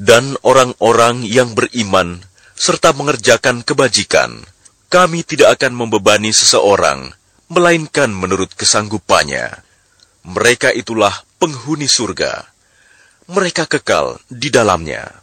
Dan orang-orang yang beriman serta mengerjakan kebajikan, kami tidak akan membebani seseorang, melainkan menurut kesanggupannya. Mereka itulah penghuni surga. Mereka kekal di dalamnya.